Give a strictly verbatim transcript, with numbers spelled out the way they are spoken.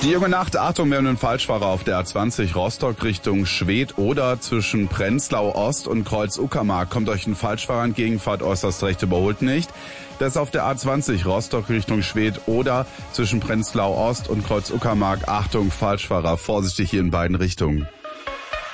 Die junge Nacht, Achtung, wir haben einen Falschfahrer auf der A zwanzig Rostock Richtung Schwedt oder zwischen Prenzlau Ost und Kreuz Uckermark. Kommt euch ein Falschfahrer entgegen, fahrt äußerst recht, überholt nicht. Das ist auf der A zwanzig Rostock Richtung Schwedt oder zwischen Prenzlau Ost und Kreuz Uckermark. Achtung, Falschfahrer, vorsichtig hier in beiden Richtungen.